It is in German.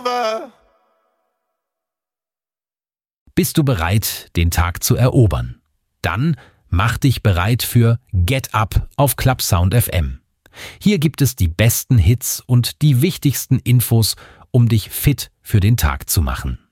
aber... Bist du bereit, den Tag zu erobern? Dann mach dich bereit für Get Up auf Clubsound FM. Hier gibt es die besten Hits und die wichtigsten Infos, um dich fit für den Tag zu machen.